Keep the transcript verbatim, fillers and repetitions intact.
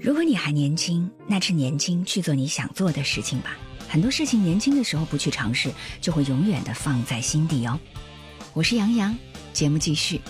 如果你还年轻，那趁年轻去做你想做的事情吧。很多事情年轻的时候不去尝试，就会永远的放在心底哦。我是杨洋，节目继续。